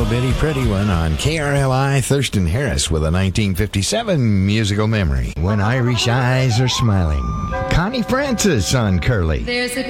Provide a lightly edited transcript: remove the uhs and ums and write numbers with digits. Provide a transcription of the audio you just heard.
little bitty pretty one on KRLI. Thurston Harris with a 1957 musical memory. When Irish eyes are smiling. Connie Francis on Curly. There's a